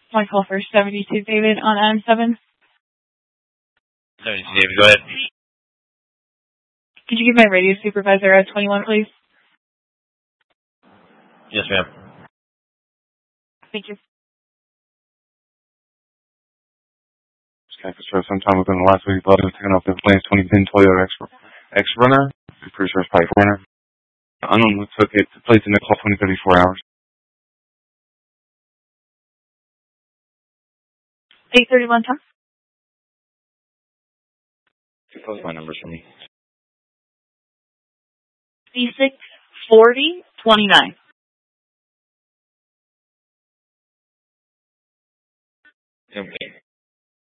My call for 72 David on Adam 7. 72 David, go ahead. Could you give my radio supervisor a 21, please? Yes, ma'am. Thank you. Campus for sometime within the last week, blood was taken off the plane's 2010 Toyota X-Runner. I'm pretty sure it's probably Runner. The unknown who took it to place in the call 20-34 hours. 831 Tom. Post my numbers for me. C6 40 29. Okay.